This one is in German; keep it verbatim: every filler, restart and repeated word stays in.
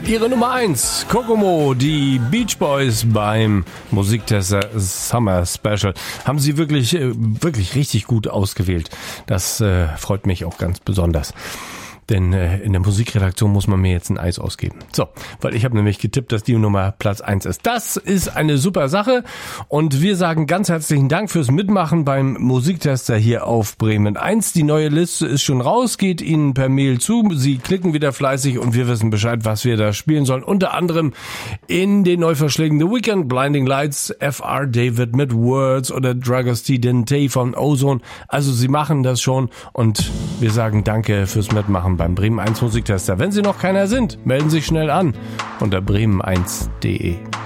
Ihre Nummer eins, Kokomo, die Beach Boys beim Musiktester Summer Special. Haben Sie wirklich, wirklich richtig gut ausgewählt. Das äh, freut mich auch ganz besonders. Denn äh, in der Musikredaktion muss man mir jetzt ein Eis ausgeben. So, weil ich habe nämlich getippt, dass die Nummer Platz eins ist. Das ist eine super Sache und wir sagen ganz herzlichen Dank fürs Mitmachen beim Musiktester hier auf Bremen eins. Die neue Liste ist schon raus, geht Ihnen per Mail zu. Sie klicken wieder fleißig und wir wissen Bescheid, was wir da spielen sollen. Unter anderem in den Neuverschlägen The Weeknd, Blinding Lights, F R David mit Words oder Dragostea Dente von Ozone. Also Sie machen das schon und wir sagen danke fürs Mitmachen beim Bremen eins Musiktester. Wenn Sie noch keiner sind, melden Sie sich schnell an unter bremen eins punkt de.